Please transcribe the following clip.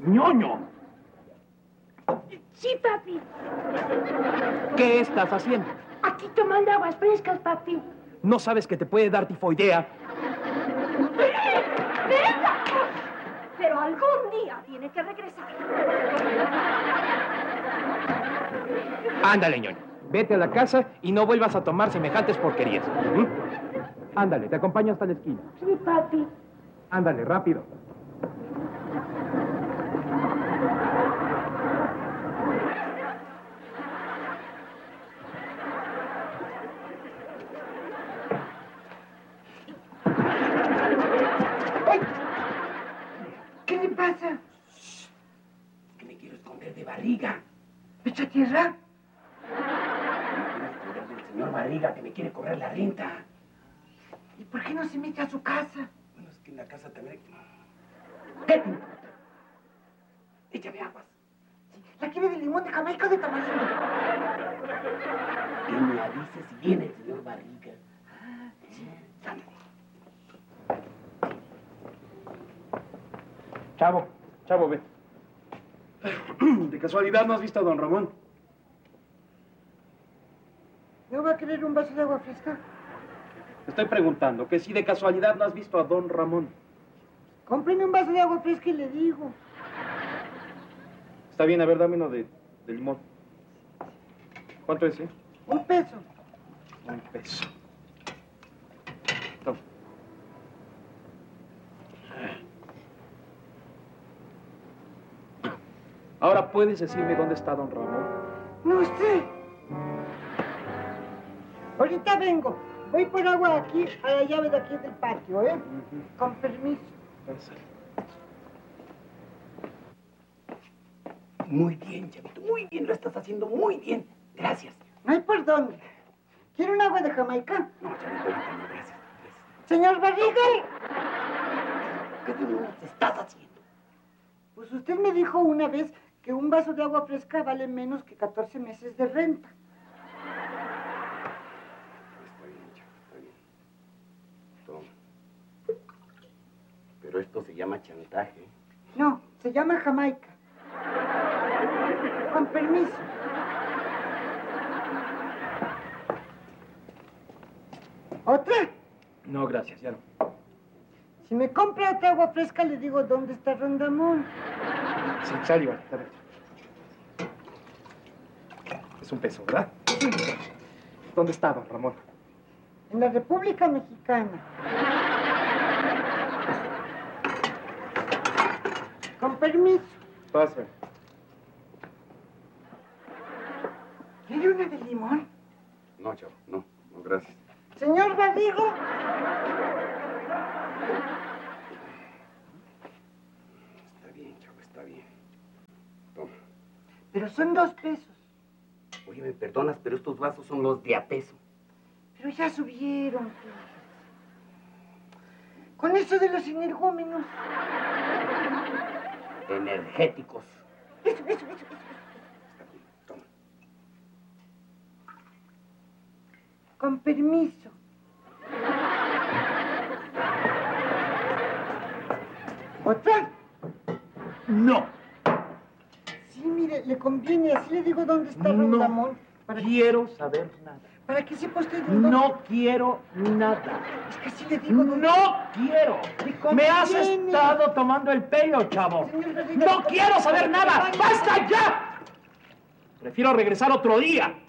¡Ñoño! Sí, papi. ¿Qué estás haciendo? Aquí tomando aguas frescas, papi. ¿No sabes que te puede dar tifoidea? ¡Venga! Pero algún día tiene que regresar. Ándale, ñoño. Vete a la casa y no vuelvas a tomar semejantes porquerías. ¿Mm? Ándale, te acompaño hasta la esquina. Sí, papi. Ándale, rápido. ¡Ay! ¿Qué le pasa? Es que me quiero esconder de Barriga. ¿Echa tierra? Me quiero esconder del señor Barriga que me quiere cobrar la renta. ¿Y por qué no se mete a su casa? Bueno, es que en la casa también hay... ¿Qué te importa? Échame aguas. ¿La quiere de limón, de Jamaica o de tamarindo? Que me avise si viene el señor Barriga. Sí, sale. Chavo, ve. ¿De casualidad no has visto a don Ramón? ¿No va a querer un vaso de agua fresca? Te estoy preguntando que si de casualidad no has visto a don Ramón. Cómpreme un vaso de agua fresca y le digo. Está bien, a ver, dame uno de limón. ¿Cuánto es, eh? $1. $1. Toma. Ahora, ¿puedes decirme dónde está don Ramón? No sé. Ahorita vengo. Voy por agua aquí, a la llave de aquí del patio, ¿eh? Con permiso. Pásale. Muy bien, chavito, muy bien, lo estás haciendo muy bien. Gracias. No hay por dónde. ¿Quiere un agua de Jamaica? No, chavito, ahorita no, gracias. Señor Barriga. ¿Qué demonios estás haciendo? Pues usted me dijo una vez que un vaso de agua fresca vale menos que 14 meses de renta. Está bien, chavo, está bien. Toma. Pero esto se llama chantaje. No, se llama Jamaica. Con permiso. ¿Otra? No, gracias, ya no. Si me compra otra agua fresca, le digo dónde está Rondamón. Sí, sale, igual, está bien. Es $1, ¿verdad? Sí, ¿Dónde está don Ramón? en la República Mexicana. Con permiso. Pasa. ¿Quiere una de limón? No, chavo, no, gracias. Señor Barrigo. Está bien, chavo, está bien. Toma. Pero son $2. Oye, me perdonas, pero estos vasos son los de a peso. Pero ya subieron. Con eso de los energúmenos. Energéticos. Eso. Está bien, toma. Con permiso. ¿Otra? No. Sí, mire, le conviene. Así le digo dónde está No Rondamón. quiero saber nada. Para que sepa usted dónde... No quiero nada. Es que sí le digo dónde... No quiero. Me Me has conviene. estado tomando el pelo, chavo. Señor Barriga, No quiero saber nada. ¡Basta ya! Prefiero regresar otro día.